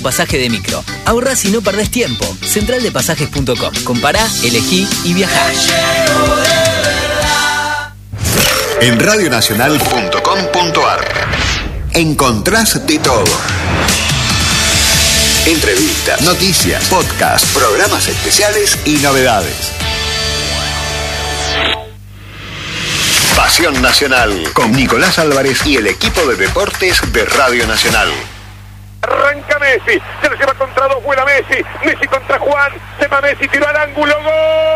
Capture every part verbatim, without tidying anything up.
Pasaje de micro. Ahorrás y no perdés tiempo. central de pasajes punto com. Compará, elegí y viajá. En radio nacional punto com punto ar encontrás de todo. Entrevistas, noticias, podcasts, programas especiales y novedades. Pasión Nacional con Nicolás Álvarez y el equipo de deportes de Radio Nacional. Arranca Messi, se lo lleva contra dos, vuela Messi, Messi contra Juan, se va Messi, tiró al ángulo, ¡gol!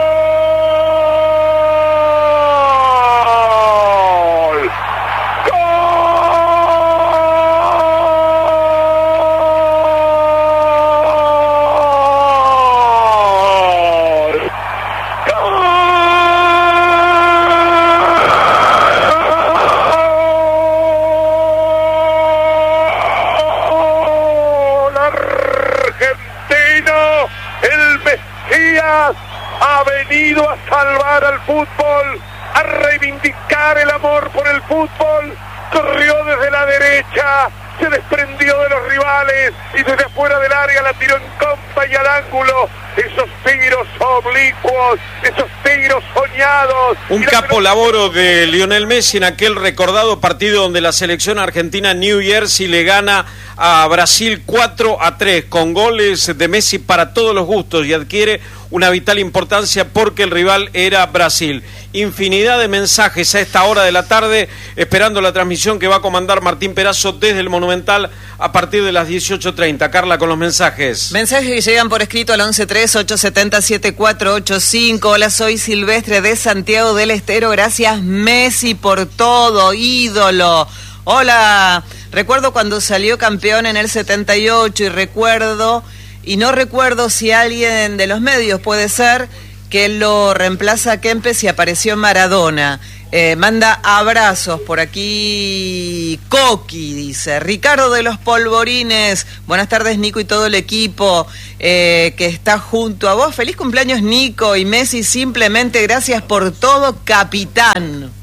Ha venido a salvar al fútbol, a reivindicar el amor por el fútbol, corrió desde la derecha, se desprendió de los rivales y desde afuera del área la tiró en compa y al ángulo. Esos tiros oblicuos, esos tiros soñados. Un capo laboro de Lionel Messi en aquel recordado partido donde la selección argentina New Jersey le gana a Brasil cuatro a tres con goles de Messi para todos los gustos y adquiere una vital importancia porque el rival era Brasil. Infinidad de mensajes a esta hora de la tarde esperando la transmisión que va a comandar Martín Perazo desde el Monumental a partir de las dieciocho treinta. Carla, con los mensajes. Mensajes que llegan por escrito al once tres, ocho siete cero, siete cuatro ocho cinco. Hola, soy Silvestre de Santiago del Estero. Gracias, Messi, por todo, ídolo. Hola, recuerdo cuando salió campeón en el setenta y ocho y recuerdo, y no recuerdo si alguien de los medios puede ser, que lo reemplaza a Kempes y apareció Maradona. Eh, manda abrazos por aquí. Coqui dice: Ricardo de los Polvorines, buenas tardes Nico y todo el equipo eh, que está junto a vos. Feliz cumpleaños Nico y Messi, simplemente gracias por todo, capitán.